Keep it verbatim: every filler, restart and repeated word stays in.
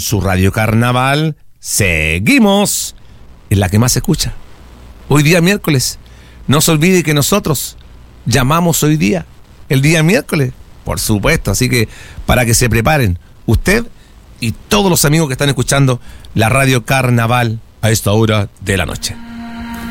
su Radio Carnaval, seguimos en la que más se escucha. Hoy día miércoles, no se olvide que nosotros llamamos hoy día, el día miércoles, por supuesto, así que para que se preparen, usted y todos los amigos que están escuchando la Radio Carnaval a esta hora de la noche.